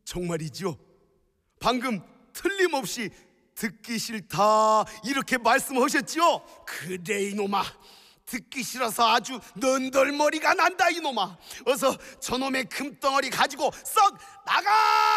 정말이지요? 방금 틀림없이 듣기 싫다 이렇게 말씀하셨지요? 그래 이놈아, 듣기 싫어서 아주 넌덜머리가 난다 이놈아. 어서 저놈의 금덩어리 가지고 썩 나가!